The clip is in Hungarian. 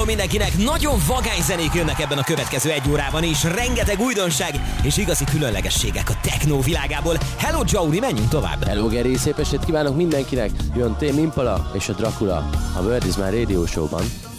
Hello mindenkinek! Nagyon vagány zenék jönnek ebben a következő egy órában, és rengeteg újdonság és igazi különlegességek a techno világából. Hello Jouri, menjünk tovább! Hello Geri, szép estét kívánok mindenkinek! Jön Tame Impala és a Dracula a World Is My Radio Show-ban.